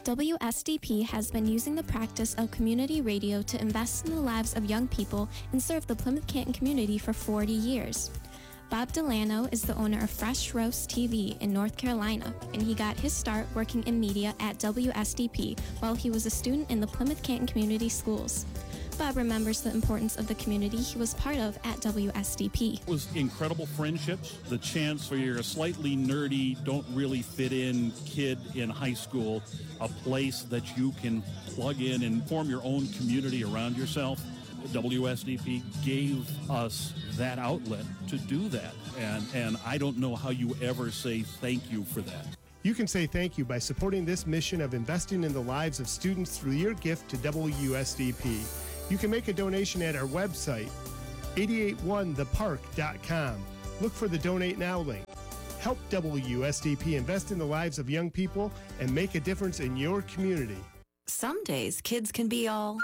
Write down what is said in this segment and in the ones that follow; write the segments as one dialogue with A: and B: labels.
A: WSDP has been using the practice of community radio to invest in the lives of young people and serve the Plymouth Canton community for 40 years. Bob Delano is the owner of Fresh Roast TV in North Carolina, and he got his start working in media at WSDP while he was a student in the Plymouth Canton Community Schools. Bob remembers the importance of the community he was part of at WSDP.
B: It was incredible friendships, the chance for your slightly nerdy, don't really fit in kid in high school, a place that you can plug in and form your own community around yourself. WSDP gave us that outlet to do that, and I don't know how you ever say thank you for that.
C: You can say thank you by supporting this mission of investing in the lives of students through your gift to WSDP. You can make a donation at our website, 881thepark.com. Look for the Donate Now link. Help WSDP invest in the lives of young people and make a difference in your community.
D: Some days kids can be all...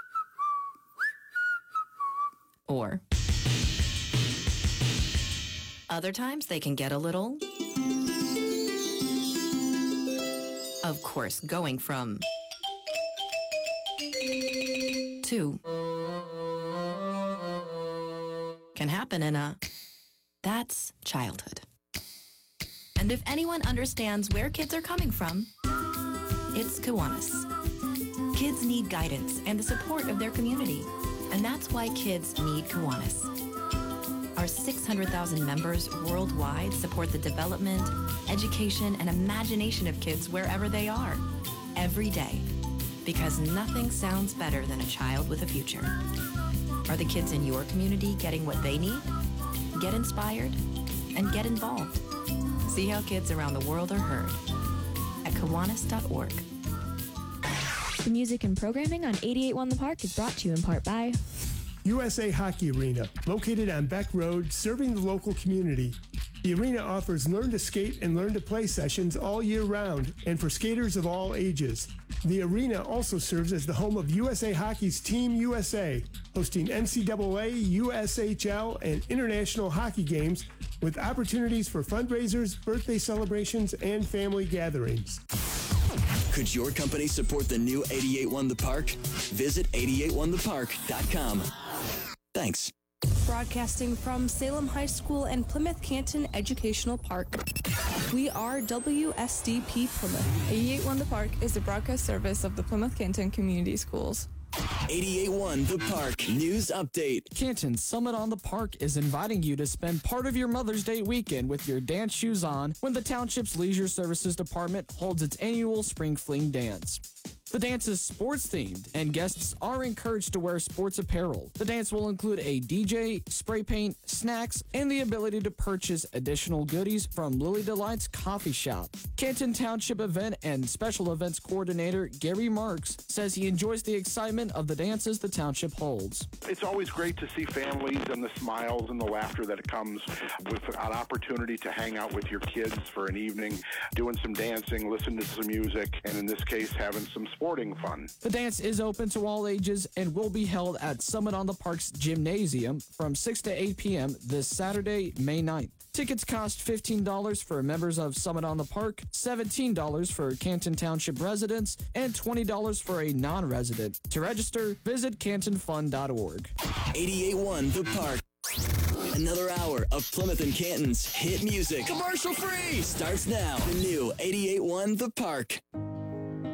D: or... Other times they can get a little... Of course, going from... to... can happen in a... That's childhood. And if anyone understands where kids are coming from, it's Kiwanis. Kids need guidance and the support of their community, and that's why kids need Kiwanis. Our 600,000 members worldwide support the development, education, and imagination of kids wherever they are, every day, because nothing sounds better than a child with a future. Are the kids in your community getting what they need? Get inspired and get involved. See how kids around the world are heard at Kiwanis.org.
E: The music and programming on 88.1 The Park is brought to you in part by
C: USA Hockey Arena, located on Beck Road, serving the local community. The arena offers learn to skate and learn to play sessions all year round and for skaters of all ages. The arena also serves as the home of USA Hockey's Team USA, hosting NCAA, USHL, and international hockey games with opportunities for fundraisers, birthday celebrations, and family gatherings.
F: Could your company support the new 88.1 The Park? Visit 881thepark.com. Thanks.
G: Broadcasting from Salem High School and Plymouth Canton Educational Park. We are WSDP Plymouth. 88.1 The Park is the broadcast service of the Plymouth Canton Community Schools.
F: 88.1 The Park News Update.
H: Canton Summit on the Park is inviting you to spend part of your Mother's Day weekend with your dance shoes on when the Township's Leisure Services Department holds its annual Spring Fling Dance. The dance is sports-themed, and guests are encouraged to wear sports apparel. The dance will include a DJ, spray paint, snacks, and the ability to purchase additional goodies from Lily Delight's Coffee Shop. Canton Township Event and Special Events Coordinator Gary Marks says he enjoys the excitement of the dances the township holds.
I: It's always great to see families and the smiles and the laughter that it comes with an opportunity to hang out with your kids for an evening, doing some dancing, listening to some music, and in this case, having some sporting fun.
H: The dance is open to all ages and will be held at Summit on the Park's Gymnasium from 6 to 8 p.m. this Saturday, May 9th. Tickets cost $15 for members of Summit on the Park, $17 for Canton Township residents, and $20 for a non-resident. To register, visit cantonfun.org.
F: 88.1 The Park. Another hour of Plymouth and Canton's hit music. Commercial free! Starts now. The new 88.1 The Park.